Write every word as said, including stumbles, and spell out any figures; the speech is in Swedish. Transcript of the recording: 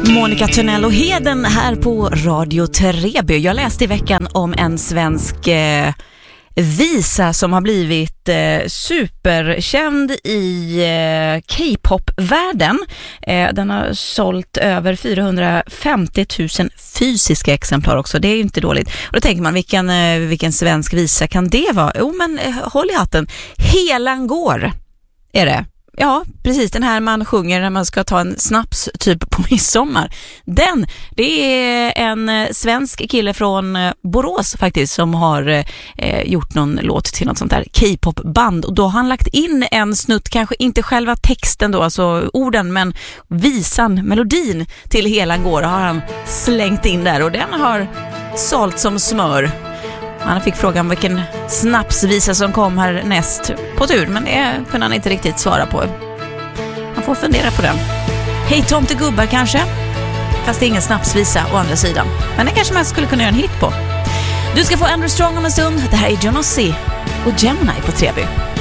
Monica Törnell och Heden här på Radio Treby. Jag läste i veckan om en svensk eh, visa som har blivit eh, superkänd i eh, K-pop-världen. Eh, den har sålt över fyrahundrafemtio tusen fysiska exemplar också. Det är ju inte dåligt. Och då tänker man, vilken, eh, vilken svensk visa kan det vara? Jo, men eh, håll i hatten. Helan går är det. Ja, precis. Den här man sjunger när man ska ta en snaps typ på midsommar. Den, det är en svensk kille från Borås faktiskt som har eh, gjort någon låt till något sånt där K-pop-band. Och då har han lagt in en snutt, kanske inte själva texten då, alltså orden, men visan, melodin till Helan går har han slängt in där. Och den har sålt som smör. Han fick frågan vilken snapsvisa som kom här näst på tur, men det kunde han inte riktigt svara på. Man får fundera på den. Hej tomtegubbar kanske? Fast det är ingen snapsvisa å andra sidan. Men det kanske man skulle kunna göra en hit på. Du ska få Andrew Strong om en stund. Det här är John Ossie och Gemini på Treby.